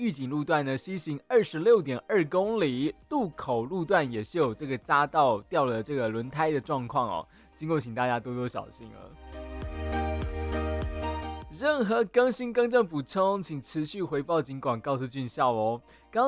玉井路段呢西行26.2公里，渡口路段也是有这个匝道掉了这个轮胎的状况哦，经过请大家多多小心了。任何更新更正补充，请持续回报警广告诉俊孝哦。刚